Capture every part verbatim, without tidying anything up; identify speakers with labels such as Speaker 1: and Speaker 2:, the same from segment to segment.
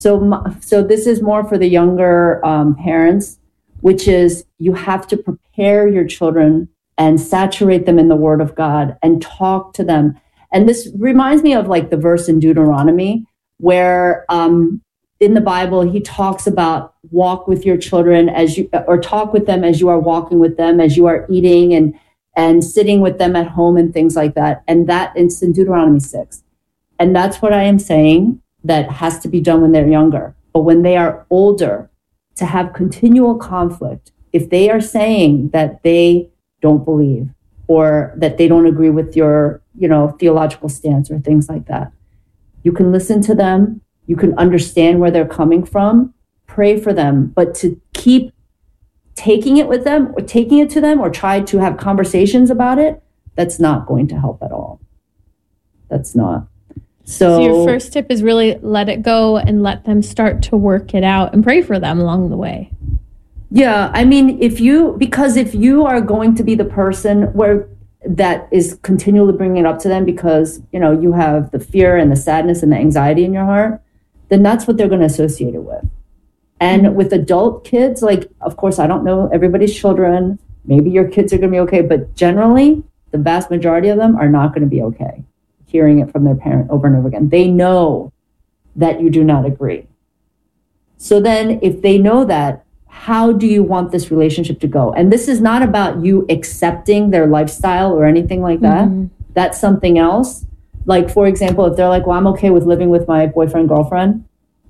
Speaker 1: So, my, so this is more for the younger um, parents, which is you have to prepare your children and saturate them in the Word of God and talk to them. And this reminds me of like the verse in Deuteronomy where um, in the Bible, he talks about walk with your children as you, or talk with them as you are walking with them, as you are eating and, and sitting with them at home and things like that. And that it's in Deuteronomy six. And that's what I am saying that has to be done when they're younger. But when they are older, to have continual conflict, if they are saying that they don't believe or that they don't agree with your, you know, theological stance or things like that, you can listen to them. You can understand where they're coming from, pray for them, but to keep taking it with them or taking it to them or try to have conversations about it, that's not going to help at all. That's not. So,
Speaker 2: so your first tip is really let it go and let them start to work it out and pray for them along the way.
Speaker 1: Yeah, I mean, if you, because if you are going to be the person where that is continually bringing it up to them because, you know, you have the fear and the sadness and the anxiety in your heart, then that's what they're going to associate it with. And mm-hmm. with adult kids, like, of course, I don't know everybody's children. Maybe your kids are going to be okay. But generally, the vast majority of them are not going to be okay hearing it from their parent over and over again. They know that you do not agree. So then if they know that, how do you want this relationship to go? And this is not about you accepting their lifestyle or anything like that. Mm-hmm. That's something else. Like, for example, if they're like, well, I'm okay with living with my boyfriend, girlfriend.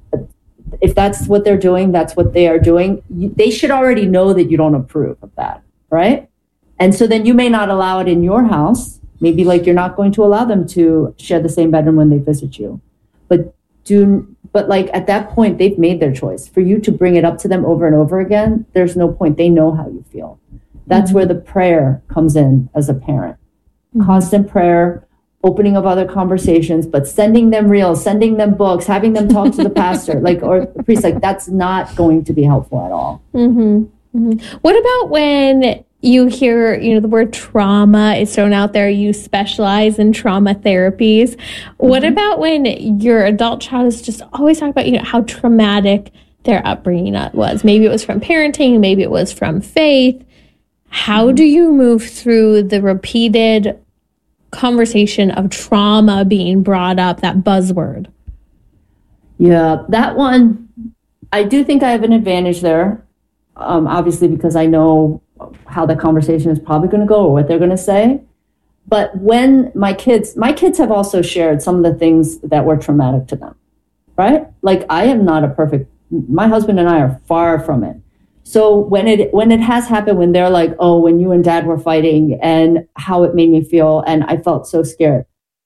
Speaker 1: If that's what they're doing, that's what they are doing. You, they should already know that you don't approve of that, right? And so then you may not allow it in your house. Maybe like you're not going to allow them to share the same bedroom when they visit you. But do, but like at that point, they've made their choice. For you to bring it up to them over and over again, there's no point. They know how you feel. That's mm-hmm. where the prayer comes in as a parent. Mm-hmm. Constant prayer, opening of other conversations, but sending them reels, sending them books, having them talk to the pastor, like, or the priest, like that's not going to be helpful at all.
Speaker 2: Mm-hmm. Mm-hmm. What about when you hear, you know, the word trauma is thrown out there, you specialize in trauma therapies. Mm-hmm. What about when your adult child is just always talking about, you know, how traumatic their upbringing was? Maybe it was from parenting, maybe it was from faith. How mm-hmm. do you move through the repeated conversation of trauma being brought up, that buzzword?
Speaker 1: Yeah, that one, I do think I have an advantage there, um, obviously, because I know how the conversation is probably going to go or what they're going to say. But when my kids, my kids have also shared some of the things that were traumatic to them, right? Like I am not a perfect, my husband and I are far from it. So when it when it has happened, when they're like, oh, when you and dad were fighting and how it made me feel and I felt so scared,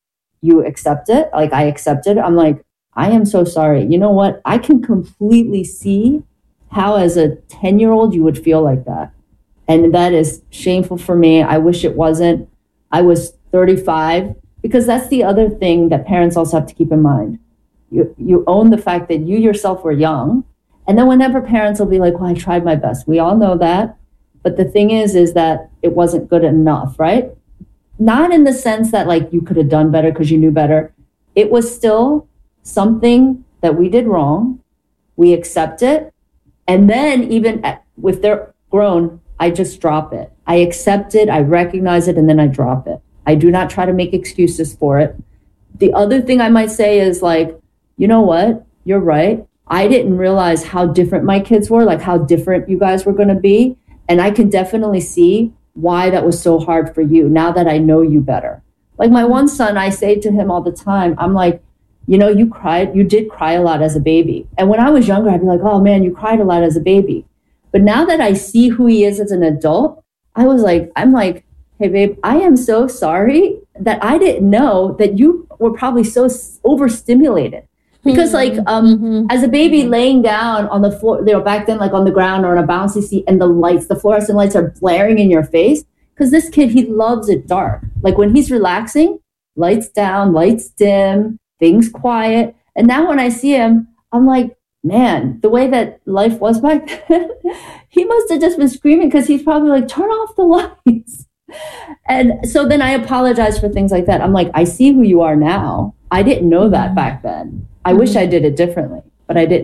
Speaker 1: you accept it? Like I accept it. I'm like, I am so sorry. You know what? I can completely see how as a ten-year-old you would feel like that. And that is shameful for me. I wish it wasn't. I was thirty-five, because that's the other thing that parents also have to keep in mind. You you own the fact that you yourself were young. And then whenever parents will be like, well, I tried my best. We all know that. But the thing is, is that it wasn't good enough, right? Not in the sense that like you could have done better because you knew better. It was still something that we did wrong. We accept it. And then even at, if they're grown, I just drop it. I accept it, I recognize it, and then I drop it. I do not try to make excuses for it. The other thing I might say is like, you know what? You're right. I didn't realize how different my kids were, like how different you guys were going to be. And I can definitely see why that was so hard for you now that I know you better. Like my one son, I say to him all the time, I'm like, you know, you cried, you did cry a lot as a baby. And when I was younger, I'd be like, oh man, you cried a lot as a baby. But now that I see who he is as an adult, I was like, I'm like, hey, babe, I am so sorry that I didn't know that you were probably so overstimulated. Because like um, mm-hmm. as a baby laying down on the floor, you know, back then, like on the ground or on a bouncy seat and the lights, the fluorescent lights are blaring in your face. Because this kid, he loves it dark. Like when he's relaxing, lights down, lights dim, things quiet. And now when I see him, I'm like, man, the way that life was back then, he must have just been screaming because he's probably like, turn off the lights. And so then I apologize for things like that. I'm like, I see who you are now. I didn't know that back then. I mm-hmm. wish I did it differently. but I didn't